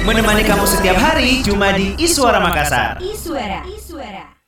Menemani kamu setiap hari cuma di Iswara Makassar. Iswara.